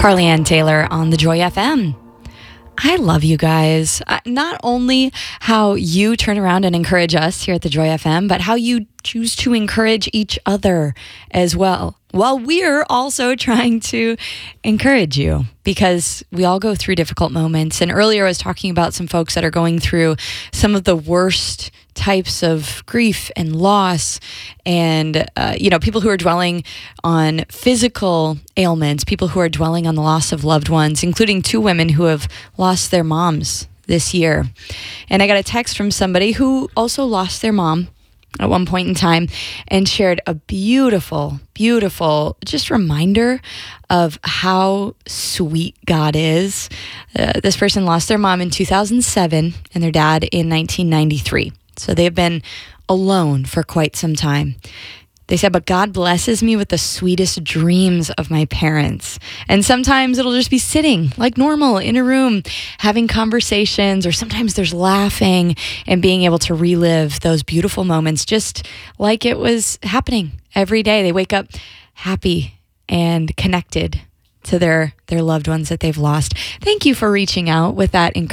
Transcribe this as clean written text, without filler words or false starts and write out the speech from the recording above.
Carly Ann Taylor on the Joy FM. I love you guys. Not only how you turn around and encourage us here at the Joy FM, but how you choose to encourage each other as well. While we're also trying to encourage you, because we all go through difficult moments. And earlier I was talking about some folks that are going through some of the worst types of grief and loss, and people who are dwelling on physical ailments, people who are dwelling on the loss of loved ones, including 2 women who have lost their moms this year. And I got a text from somebody who also lost their mom at one point in time and shared a beautiful, beautiful just reminder of how sweet God is. This person lost their mom in 2007 and their dad in 1993. So they've been alone for quite some time. They said, but God blesses me with the sweetest dreams of my parents. And sometimes it'll just be sitting like normal in a room, having conversations, or sometimes there's laughing and being able to relive those beautiful moments just like it was happening every day. They wake up happy and connected to their loved ones that they've lost. Thank you for reaching out with that encouragement.